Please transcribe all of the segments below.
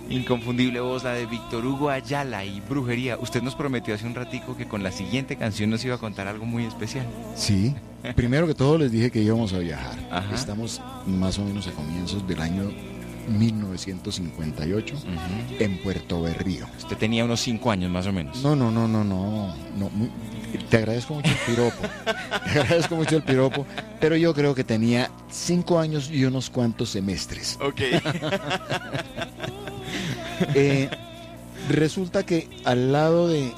Inconfundible voz, la de Víctor Hugo Ayala y Brujería. Usted nos prometió hace un ratico que con la siguiente canción nos iba a contar algo muy especial. Sí, primero que todo les dije que íbamos a viajar. Ajá. Estamos más o menos a comienzos del año 1958 en Puerto Berrío. Usted tenía unos 5 años más o menos. No, te agradezco mucho el piropo. Te agradezco mucho el piropo, pero yo creo que tenía 5 años y unos cuantos semestres. Ok. Resulta que al lado de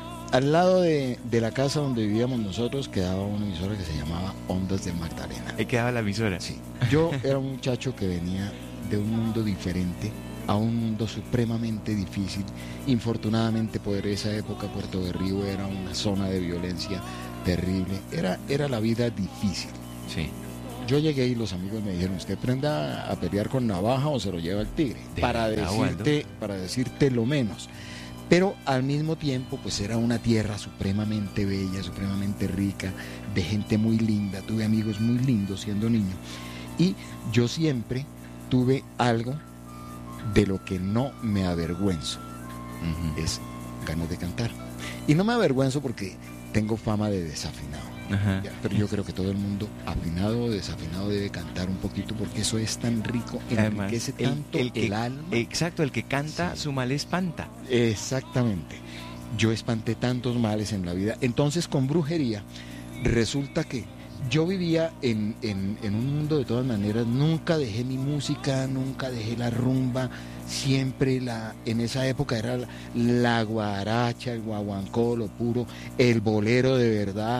la casa donde vivíamos nosotros quedaba una emisora que se llamaba Ondas de Magdalena. Ahí quedaba la emisora. Sí. Yo era un muchacho que venía de un mundo diferente a un mundo supremamente difícil. Infortunadamente por esa época Puerto Berrío era una zona de violencia terrible. Era la vida difícil. Sí. Yo llegué y los amigos me dijeron, usted aprenda a pelear con navaja o se lo lleva el tigre, para decirte lo menos. Pero al mismo tiempo, pues era una tierra supremamente bella, supremamente rica, de gente muy linda. Tuve amigos muy lindos siendo niño. Y yo siempre tuve algo de lo que no me avergüenzo. Es ganas de cantar. Y no me avergüenzo porque tengo fama de desafinado. Ajá. Pero yo creo que todo el mundo, afinado o desafinado, debe cantar un poquito porque eso es tan rico, enriquece tanto el alma. Exacto, el que canta su mal espanta. Exactamente. Yo espanté tantos males en la vida. Entonces, con Brujería, resulta que yo vivía en un mundo de todas maneras. Nunca dejé mi música, nunca dejé la rumba. Siempre en esa época era la guaracha, el guaguancó, lo puro, el bolero de verdad,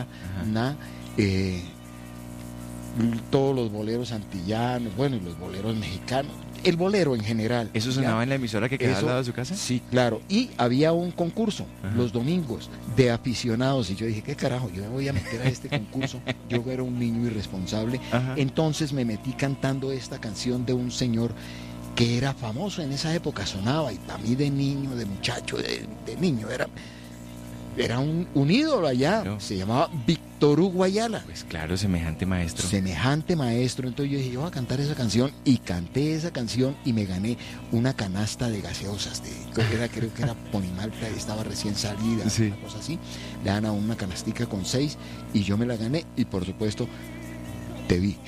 todos los boleros antillanos, bueno, y los boleros mexicanos, el bolero en general. ¿Eso sonaba en la emisora que quedaba al lado de su casa? Sí, claro. Y había un concurso los domingos de aficionados y yo dije, ¿qué carajo? Yo me voy a meter a este concurso. Yo era un niño irresponsable. Entonces me metí cantando esta canción de un señor que era famoso en esa época, sonaba, y para mí de niño, de muchacho, de niño, era un ídolo allá. Claro. Se llamaba Víctor Hugo Ayala. Pues claro, semejante maestro. Semejante maestro. Entonces yo dije, yo voy a cantar esa canción, y canté esa canción y me gané una canasta de gaseosas. Creo que era Ponimalta, estaba recién salida, sí. Una cosa así. Le dan a una canastica con 6 y yo me la gané, y por supuesto te vi.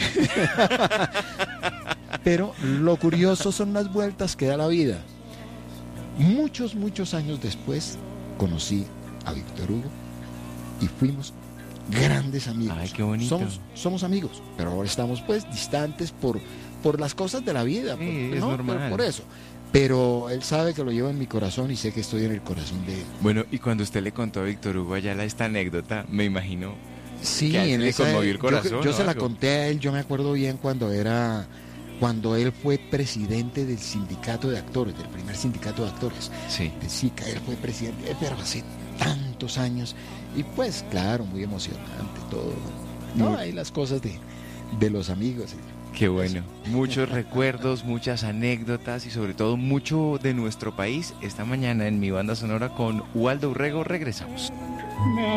Pero lo curioso son las vueltas que da la vida. Muchos años después conocí a Víctor Hugo y fuimos grandes amigos. Ay, qué bonito. Somos amigos, pero ahora estamos pues distantes por las cosas de la vida. Sí, es normal. Por eso. Pero él sabe que lo llevo en mi corazón y sé que estoy en el corazón de él. Bueno, y cuando usted le contó a Víctor Hugo Ayala esta anécdota, me imagino sí, que le conmovió el corazón. Yo se la conté a él. Yo me acuerdo bien cuando él fue presidente del sindicato de actores, del primer sindicato de actores, de SICA. Él fue presidente, pero hace tantos años, y pues claro, muy emocionante todo, ¿no? Hay las cosas de los amigos. Qué bueno, muchos recuerdos, muchas anécdotas y sobre todo mucho de nuestro país. Esta mañana en Mi Banda Sonora con Waldo Urrego regresamos.